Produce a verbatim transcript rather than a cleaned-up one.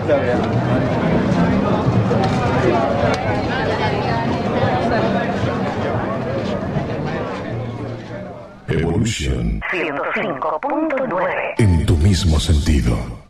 Evolution ciento cinco punto nueve. en tu mismo sentido.